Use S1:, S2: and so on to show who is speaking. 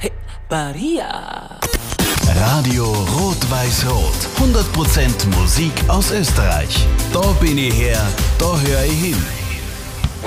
S1: Hey, Maria.
S2: Radio Rot-Weiß-Rot. 100% Musik aus Österreich. Da bin ich her, da höre ich hin.